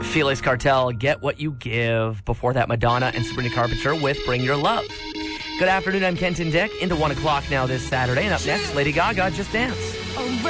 Felix Cartel, Get What You Give. Before that, Madonna and Sabrina Carpenter with Bring Your Love. Good afternoon, I'm Kenton Dick. Into 1 o'clock now this Saturday. And up next, Lady Gaga, Just Dance.